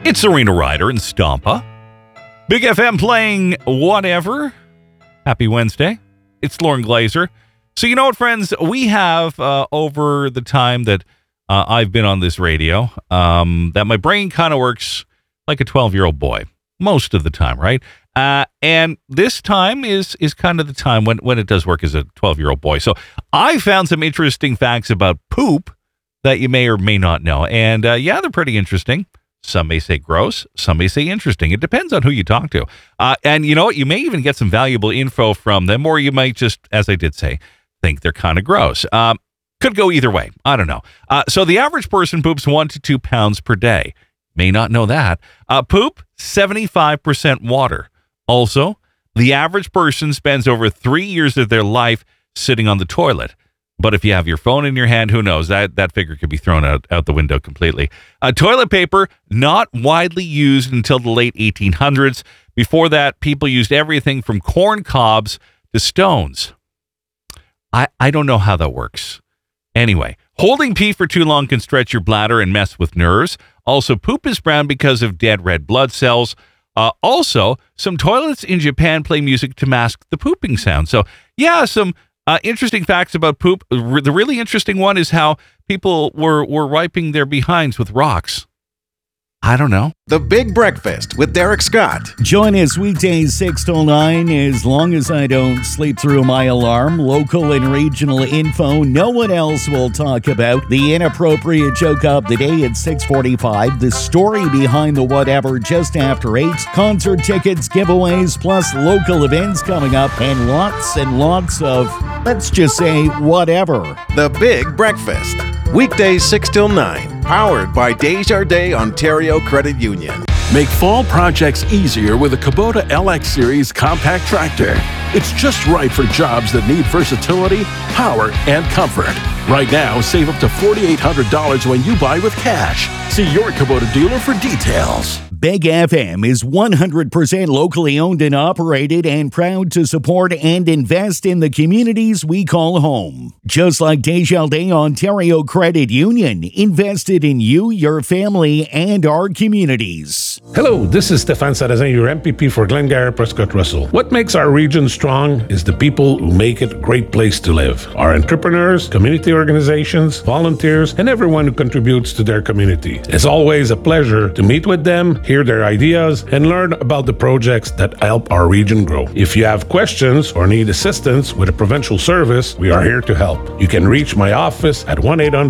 It's Serena Ryder and Stompa. Big FM playing whatever. Happy Wednesday. It's Lauren Glazer. So you know what, friends? We have, over the time that I've been on this radio, that my brain kind of works like a 12-year-old boy. Most of the time, right? And this time is kind of the time when it does work as a 12-year-old boy. So I found some interesting facts about poop that you may or may not know. And yeah, they're pretty interesting. Some may say gross. Some may say interesting. It depends on who you talk to. And you know what? You may even get some valuable info from them, or you might just, as I did say, think they're kind of gross. Could go either way. I don't know. So the average person poops 1 to 2 pounds per day. May not know that. Poop, 75% water. Also, the average person spends over 3 years of their life sitting on the toilet. But if you have your phone in your hand, who knows? That figure could be thrown out the window completely. Toilet paper, not widely used until the late 1800s. Before that, people used everything from corn cobs to stones. I don't know how that works. Anyway, holding pee for too long can stretch your bladder and mess with nerves. Also, poop is brown because of dead red blood cells. Also, some toilets in Japan play music to mask the pooping sound. So, yeah, some interesting facts about poop. The really interesting one is how people were wiping their behinds with rocks. I don't know. The Big Breakfast with Derek Scott. Join us weekdays 6 till 9 as long as I don't sleep through my alarm. Local and regional info no one else will talk about. The inappropriate joke of the day at 6:45. The story behind the whatever just after 8. Concert tickets, giveaways, plus local events coming up. And lots of, let's just say, whatever. The Big Breakfast. Weekdays 6 till 9. Powered by Desjardins Ontario Credit Union. Make fall projects easier with a Kubota LX Series compact tractor. It's just right for jobs that need versatility, power, and comfort. Right now, save up to $4,800 when you buy with cash. See your Kubota dealer for details. Big FM is 100% locally owned and operated and proud to support and invest in the communities we call home. Just like Desjardins Ontario Credit Union, invested in you, your family, and our communities. Hello, this is Stéphane Sarrazin, your MPP for Glengarry Prescott Russell. What makes our region strong is the people who make it a great place to live. Our entrepreneurs, community organizations, volunteers, and everyone who contributes to their community. It's always a pleasure to meet with them, hear their ideas, and learn about the projects that help our region grow. If you have questions or need assistance with a provincial service, we are here to help. You can reach my office at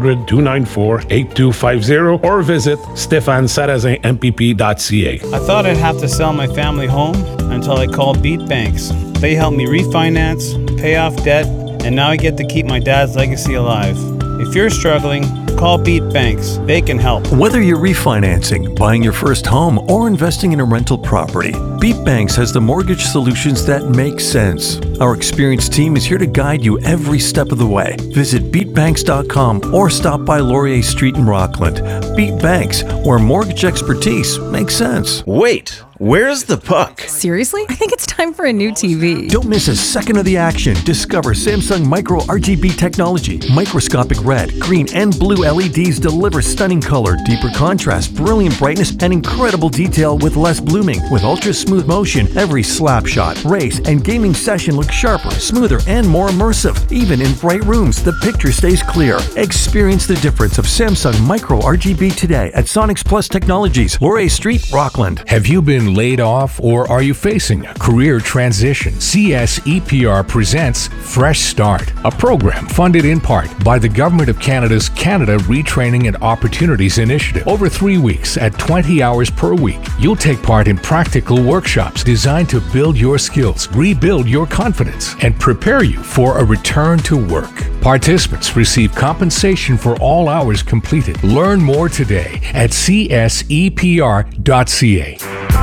1-800-294-8250 or visit stéphanesarrazinmpp.ca. I thought I'd have to sell my family home until I called Beat Banks. They helped me refinance, pay off debt, and now I get to keep my dad's legacy alive. If you're struggling, call Beat Banks. They can help. Whether you're refinancing, buying your first home, or investing in a rental property, Beat Banks has the mortgage solutions that make sense. Our experienced team is here to guide you every step of the way. Visit beatbanks.com or stop by Laurier Street in Rockland. Beat Banks, where mortgage expertise makes sense. Wait, where's the puck? Seriously? I think it's time for a new TV. Don't miss a second of the action. Discover Samsung Micro RGB technology. Microscopic red, green, and blue LEDs deliver stunning color, deeper contrast, brilliant brightness, and incredible detail with less blooming. With ultra smooth motion, every slap shot, race, and gaming session looks sharper, smoother, and more immersive. Even in bright rooms, the picture stays clear. Experience the difference of Samsung Micro RGB today at Sonics Plus Technologies, Laurier Street, Rockland. Have you been laid off or are you facing a career transition? CSEPR presents Fresh Start, a program funded in part by the Government of Canada's Canada Retraining and Opportunities Initiative. Over 3 weeks at 20 hours per week, you'll take part in practical workshops designed to build your skills, rebuild your confidence, and prepare you for a return to work. Participants receive compensation for all hours completed. Learn more today at csepr.ca.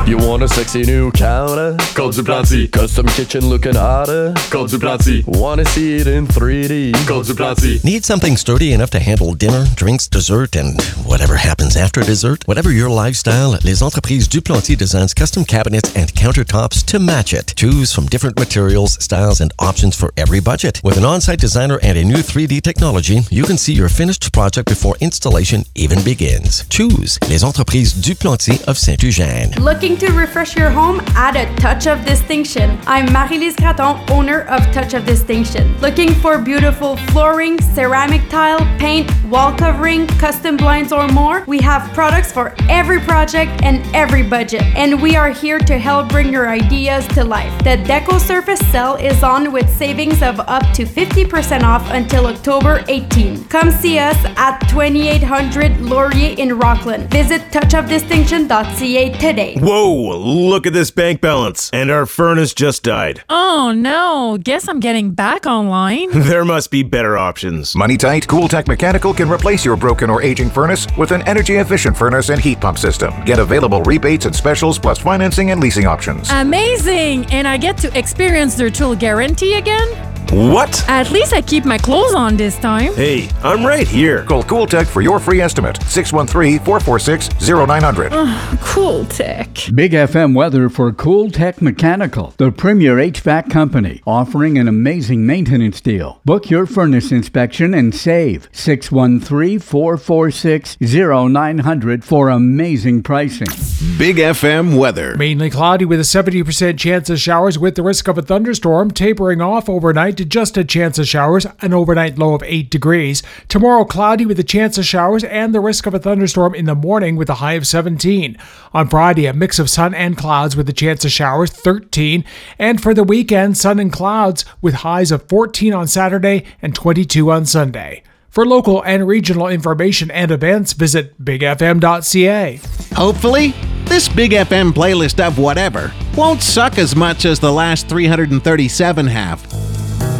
You want a sexy new counter? Call Duplanty. Custom kitchen looking hotter? Call Duplanty. Wanna see it in 3D? Call Duplanty. Need something sturdy enough to handle dinner, drinks, dessert, and whatever happens after dessert? Whatever your lifestyle, Les Entreprises Duplanty designs custom cabinets and countertops to match it. Choose from different materials, styles, and options for every budget. With an on-site designer and a new 3D technology, you can see your finished project before installation even begins. Choose Les Entreprises Duplanty of Saint-Eugène. Looking to refresh your home? Add a touch of distinction. I'm Marie-Lise Graton, owner of Touch of Distinction. Looking for beautiful flooring, ceramic tile, paint, wall covering, custom blinds, or more? We have products for every project and every budget, and we are here to help bring your ideas to life. The Deco Surface sale is on with savings of up to 50% off until October 18. Come see us at 2800 Laurier in Rockland. Visit touchofdistinction.ca today. Whoa, look at this bank balance. And our furnace just died. Oh no, guess I'm getting back online. There must be better options. Money tight? Cooltech Mechanical can replace your broken or aging furnace with an energy-efficient furnace and heat pump system. Get available rebates and specials plus financing and leasing options. Amazing! And I get to experience their tool guarantee again? What? At least I keep my clothes on this time. Hey, I'm right here. Call Cooltech for your free estimate. 613-446-0900. Cooltech. Big FM weather for Cooltech Mechanical, the premier HVAC company, offering an amazing maintenance deal. Book your furnace inspection and save. 613-446-0900 for amazing pricing. Big FM weather. Mainly cloudy with a 70% chance of showers with the risk of a thunderstorm, tapering off overnight to just a chance of showers, an overnight low of 8 degrees. Tomorrow, cloudy with a chance of showers and the risk of a thunderstorm in the morning with a high of 17. On Friday, a mix of sun and clouds with a chance of showers, 13. And for the weekend, sun and clouds with highs of 14 on Saturday and 22 on Sunday. For local and regional information and events, visit bigfm.ca. Hopefully, this Big FM playlist of whatever won't suck as much as the last 337 have.